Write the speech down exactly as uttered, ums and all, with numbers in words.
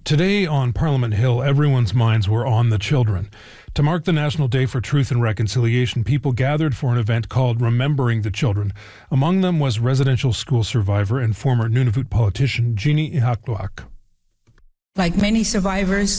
Today on Parliament Hill, everyone's minds were on the children. To mark the National Day for Truth and Reconciliation, people gathered for an event called Remembering the Children. Among them was residential school survivor and former Nunavut politician Jeannie Ihakluak. Like many survivors,